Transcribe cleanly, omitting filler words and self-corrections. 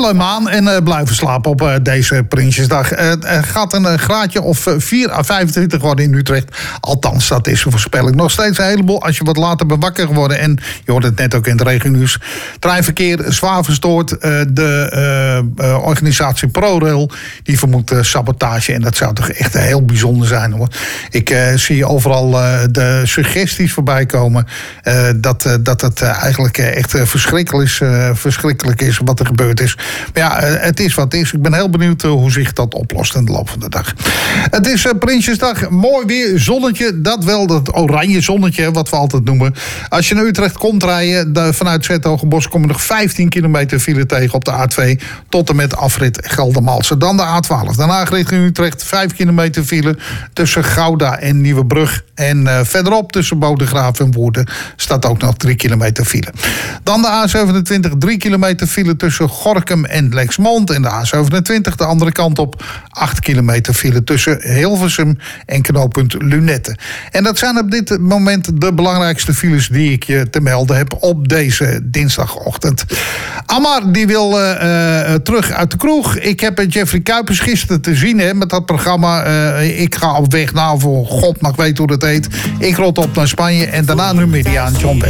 Heel maan en blijven slapen op deze Prinsjesdag. Het gaat een graadje of 4 à 25 worden in Utrecht. Althans, dat is een voorspelling. Nog steeds een heleboel als je wat later bent wakker geworden. En je hoort het net ook in het regionieuws. Treinverkeer zwaar verstoord. De organisatie ProRail die vermoedt sabotage. En dat zou toch echt heel bijzonder zijn, hoor. Ik zie overal de suggesties voorbij komen. Dat het eigenlijk echt verschrikkelijk is wat er gebeurd is. Maar ja, het is wat het is. Ik ben heel benieuwd hoe zich dat oplost in de loop van de dag. Het is Prinsjesdag. Mooi weer, zonnetje. Dat wel, dat oranje zonnetje, wat we altijd noemen. Als je naar Utrecht komt rijden, vanuit Zetogenbosch kom je nog 15 kilometer file tegen op de A2 tot en met afrit Geldermalsen. Dan de A12. Daarna richting Utrecht 5 kilometer file tussen Gouda en Nieuwebrug. En verderop tussen Bodegraaf en Woerden staat ook nog 3 kilometer file. Dan de A27, 3 kilometer file tussen Gorinchem en Lexmond. En de A27 de andere kant op, 8 kilometer file tussen Hilversum en knooppunt Lunetten. En dat zijn op dit moment de belangrijkste files die ik je te melden heb op deze dinsdagochtend. Ammar die wil terug uit de kroeg. Ik heb Jeffrey Kuipers gisteren te zien met dat programma. Ik ga op weg naar voor God mag weten hoe dat heet. Ik rot op naar Spanje en daarna Numidia aan John West.